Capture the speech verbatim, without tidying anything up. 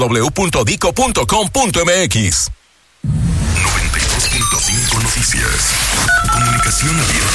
w punto dico punto com punto m x. noventa y dos punto cinco Noticias. Comunicación abierta.